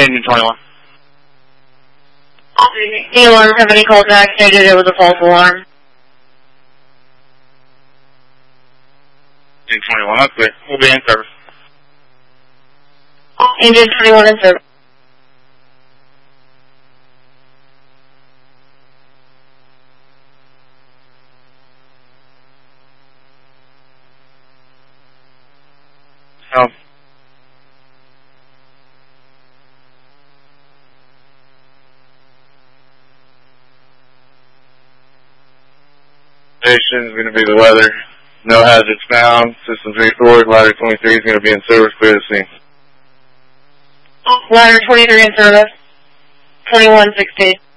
Engine 21. Anyone have any contact stated it was a false alarm? Engine 21, that's clear. We'll be in service. Engine 21 in service. Oh. Station's going to be the weather. No hazards found. Systems restored. Ladder 23 is going to be in service. Clear the scene. Ladder 23 in service. 2116.